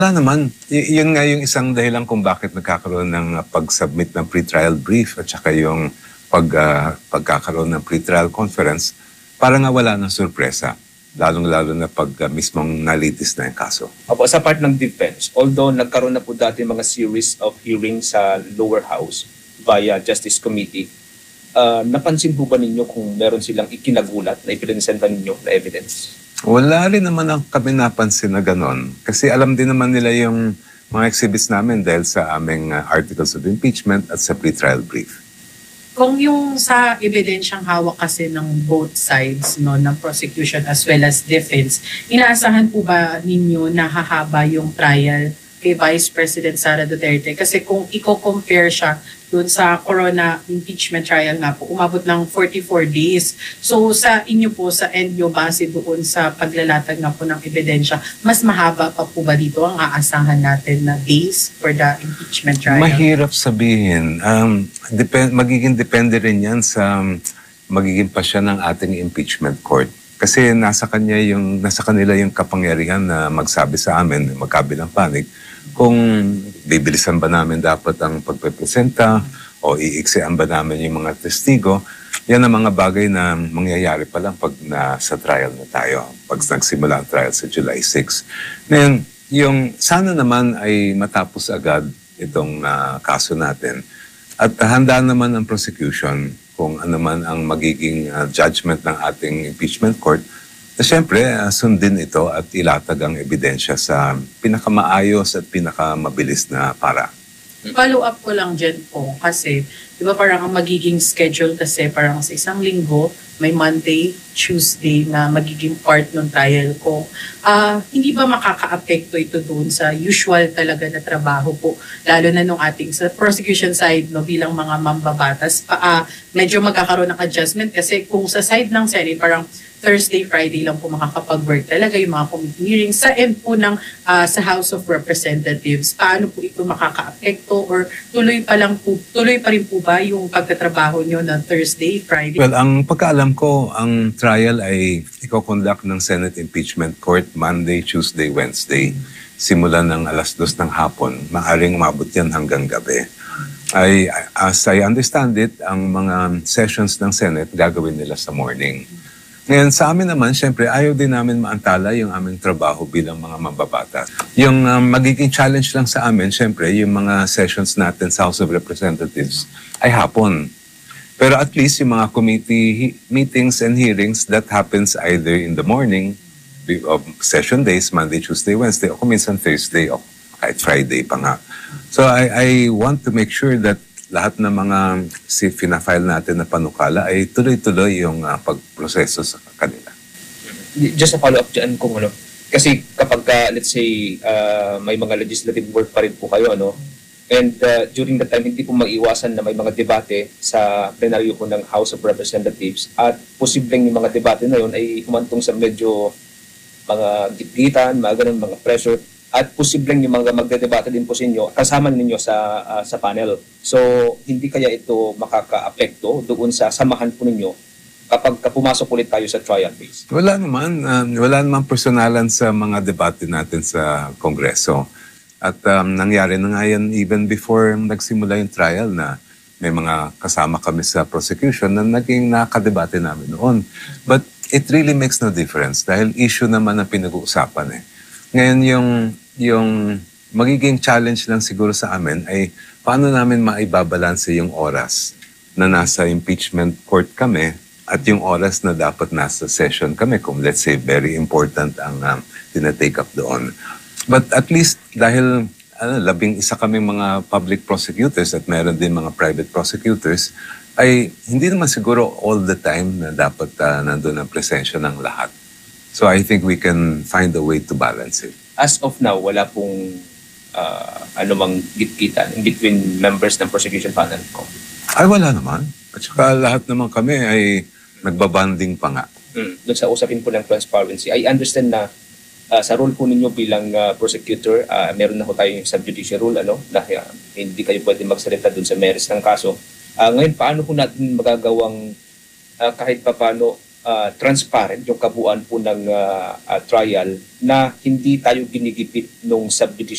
Wala naman. Yun nga yung isang dahilan kung bakit nagkakaroon ng pag-submit ng pre-trial brief at saka yung pagkakaroon ng pre-trial conference para nga wala ng sorpresa. Lalong-lalo na pag mismong nalitis na yung kaso. Opo, sa part ng defense, although nagkaroon na po dati mga series of hearings sa lower house via Justice Committee, napansin po ba ninyo kung meron silang ikinagulat na ipipresenta ninyo na evidence? Wala rin naman kami napansin na ganon. Kasi alam din naman nila yung mga exhibits namin dahil sa aming articles of impeachment at sa pre-trial brief. Kung yung sa ebidensyang hawak kasi ng both sides no ng prosecution as well as defense, inaasahan po ba ninyo na hahaba yung trial kay Vice President Sara Duterte? Kasi kung i-compare siya doon sa corona impeachment trial nga po, umabot ng 44 days. So sa inyo po, sa end nyo, base doon sa paglalatag nga po ng ebidensya, mas mahaba pa po ba dito ang aasahan natin na days for the impeachment trial? Mahirap sabihin. Magiging depende rin yan sa magiging pasya ng ating impeachment court. Kasi nasa kanila yung kapangyarihan na magsabi sa amin, magkabilang panig, kung bibilisan ba namin dapat ang pagpepresenta o iiksian ba namin yung mga testigo. Yan ang mga bagay na mangyayari pa lang pag nasa trial na tayo, pag nagsimula ang trial sa July 6. Ngayon, yung sana naman ay matapos agad itong kaso natin. At handa naman ang prosecution kung ano man ang magiging judgment ng ating impeachment court. Siyempre, sundin ito at ilatag ang ebidensya sa pinakamaayos at pinakamabilis na para. Follow up ko lang dyan po kasi di ba parang ang magiging schedule kasi parang sa isang linggo may Monday, Tuesday na magiging part ng trial ko. Hindi ba makaka-apekto ito doon sa usual talaga na trabaho po? Lalo na nung ating sa prosecution side no, bilang mga mambabatas, medyo magkakaroon ng adjustment kasi kung sa side ng Senate parang Thursday, Friday lang po makakapag-work talaga yung mga committee hearings. Sa end po ng sa House of Representatives, paano po ito makaka-apekto or tuloy pa rin po ba yung pagtatrabaho nyo ng Thursday, Friday? Well, ang pagkaalam ko, ang trial ay iko-conduct ng Senate Impeachment Court Monday, Tuesday, Wednesday. Simula ng 2:00 ng hapon, maaring umabot yan hanggang gabi. As I understand it, ang mga sessions ng Senate gagawin nila sa morning. Ngayon, sa amin naman, syempre, ayaw din namin maantala yung aming trabaho bilang mga mambabatas. Yung magiging challenge lang sa amin, syempre, yung mga sessions natin sa House of Representatives ay hapon. Pero at least yung mga committee meetings and hearings, that happens either in the morning of session days, Monday, Tuesday, Wednesday, o kung minsan Thursday, o kahit Friday pa nga. So I want to make sure that lahat ng mga fina-file natin na panukala ay tuloy-tuloy yung pagproseso sa kanila. Just a follow-up dyan kung ano. Kasi kapag, let's say, may mga legislative work pa rin po kayo, ano? And during that time, hindi po maiwasan na may mga debate sa plenaryo po ng House of Representatives at posibleng yung mga debate na yun ay humantong sa medyo mga gitgitan, mga ganun, mga pressure. At posibleng yung mga magdedebate din po sa inyo, kasama ninyo sa panel. So, hindi kaya ito makaka-apekto doon sa samahan po ninyo kapag pumasok ulit tayo sa trial phase? Wala naman personalan sa mga debate natin sa Kongreso. At nangyari na nga yan even before nagsimula yung trial na may mga kasama kami sa prosecution na naging nakadebate namin noon. But it really makes no difference dahil issue naman ang pinag-uusapan eh. Ngayon yung magiging challenge lang siguro sa amin ay paano namin maibabalanse yung oras na nasa impeachment court kami at yung oras na dapat nasa session kami kung let's say very important ang tinatake up doon. But at least dahil 11 kaming mga public prosecutors at meron din mga private prosecutors ay hindi naman siguro all the time na dapat nandun ang presensya ng lahat. So I think we can find a way to balance it. As of now, wala pong anumang gitgitan in between members ng prosecution panel ko? Ay, wala naman. At saka lahat naman kami ay nagbabanding pa nga. Doon sa usapin po ng transparency, I understand na sa role po ninyo bilang prosecutor, meron na po tayong subjudicial rule, na hindi kayo pwede magsalita doon sa merits ng kaso. Ngayon, paano po natin magagawang kahit paano transparent yung kabuuan po ng trial na hindi tayo ginigipit nung subdivision